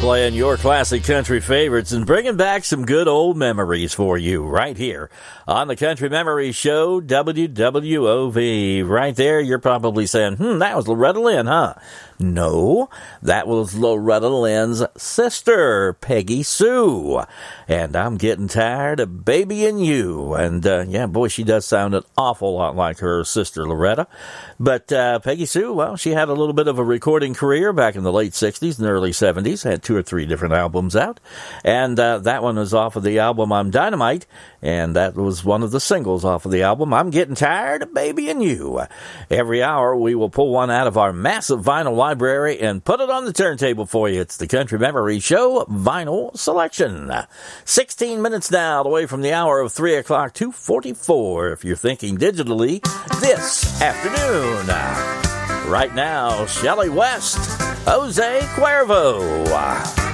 playing your classic country favorites and bringing back some good old memories for you right here on the Country Memory Show, WWOV. Right there, you're probably saying, that was Loretta Lynn, huh? No, that was Loretta Lynn's sister, Peggy Sue. And I'm getting tired of Babying You. And, boy, she does sound an awful lot like her sister, Loretta. But Peggy Sue, well, she had a little bit of a recording career back in the late 60s and early 70s. Had 2 or 3 different albums out. And that one was off of the album I'm Dynamite. And that was one of the singles off of the album, I'm Getting Tired of Babying You. Every hour, we will pull one out of our massive vinyl library and put it on the turntable for you. It's the Country Memory Show Vinyl Selection. 16 minutes now away from the hour of 3 o'clock, 2:44 if you're thinking digitally this afternoon. Right now, Shelley West, Jose Cuervo.